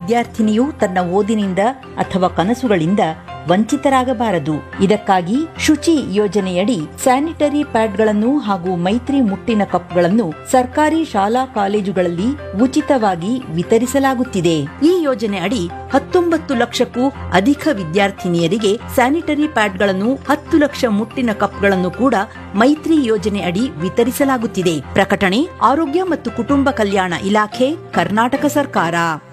ವಿದ್ಯಾರ್ಥಿನಿಯೂ ತನ್ನ ಓದಿನಿಂದ ಅಥವಾ ಕನಸುಗಳಿಂದ ವಂಚಿತರಾಗಬಾರದು. ಇದಕ್ಕಾಗಿ ಶುಚಿ ಯೋಜನೆಯಡಿ ಸ್ಯಾನಿಟರಿ ಪ್ಯಾಡ್ಗಳನ್ನು ಹಾಗೂ ಮೈತ್ರಿ ಮುಟ್ಟಿನ ಕಪ್ಗಳನ್ನು ಸರ್ಕಾರಿ ಶಾಲಾ ಕಾಲೇಜುಗಳಲ್ಲಿ ಉಚಿತವಾಗಿ ವಿತರಿಸಲಾಗುತ್ತಿದೆ. ಈ ಯೋಜನೆ ಅಡಿ 19 ಲಕ್ಷಕ್ಕೂ ಅಧಿಕ ವಿದ್ಯಾರ್ಥಿನಿಯರಿಗೆ ಸ್ಯಾನಿಟರಿ ಪ್ಯಾಡ್ಗಳನ್ನು, 10 ಲಕ್ಷ ಮುಟ್ಟಿನ ಕಪ್ಗಳನ್ನು ಕೂಡ ಮೈತ್ರಿ ಯೋಜನೆ ಅಡಿ ವಿತರಿಸಲಾಗುತ್ತಿದೆ. ಪ್ರಕಟಣೆ ಆರೋಗ್ಯ ಮತ್ತು ಕುಟುಂಬ ಕಲ್ಯಾಣ ಇಲಾಖೆ, ಕರ್ನಾಟಕ ಸರ್ಕಾರ.